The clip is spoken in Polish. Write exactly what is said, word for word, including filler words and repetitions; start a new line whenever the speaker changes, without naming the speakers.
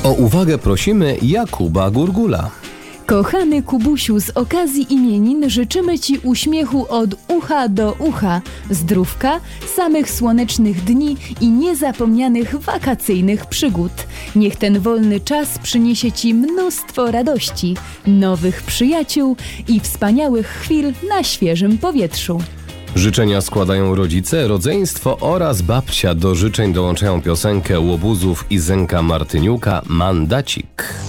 O uwagę prosimy Jakuba Gurgula.
Kochany Kubusiu, z okazji imienin życzymy Ci uśmiechu od ucha do ucha, zdrówka, samych słonecznych dni i niezapomnianych wakacyjnych przygód. Niech ten wolny czas przyniesie Ci mnóstwo radości, nowych przyjaciół i wspaniałych chwil na świeżym powietrzu.
Życzenia składają rodzice, rodzeństwo oraz babcia. Do życzeń dołączają piosenkę Łobuzów i Zenka Martyniuka „Mandacik”.